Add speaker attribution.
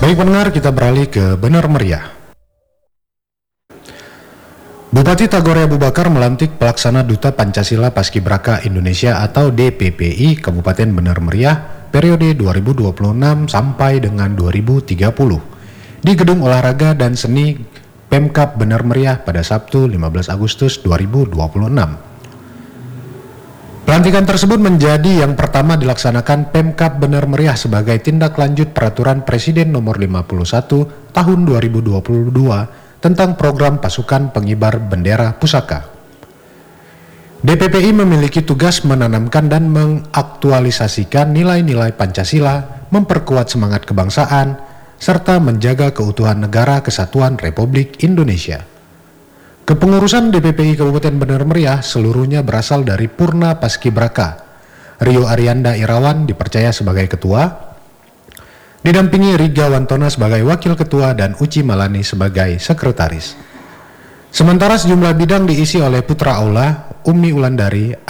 Speaker 1: Baik pendengar, kita beralih ke Benar Meriah. Bupati Tagore Abu Bakar melantik pelaksana Duta Pancasila Paskibraka Indonesia atau DPPI Kabupaten Benar Meriah periode 2026 sampai dengan 2030 di Gedung Olahraga dan Seni Pemkab Benar Meriah pada Sabtu 15 Agustus 2026. Pelantikan tersebut menjadi yang pertama dilaksanakan Pemkab Benar Meriah sebagai tindak lanjut Peraturan Presiden Nomor 51 Tahun 2022 tentang Program Pasukan Pengibar Bendera Pusaka. DPPI memiliki tugas menanamkan dan mengaktualisasikan nilai-nilai Pancasila, memperkuat semangat kebangsaan, serta menjaga keutuhan negara kesatuan Republik Indonesia. Kepengurusan DPPI Kabupaten Benar Meriah seluruhnya berasal dari Purna Paskibraka. Rio Arianda Irawan dipercaya sebagai ketua, didampingi Riga Wantona sebagai wakil ketua dan Uci Malani sebagai sekretaris. Sementara sejumlah bidang diisi oleh Putra Aula, Umi Ulandari,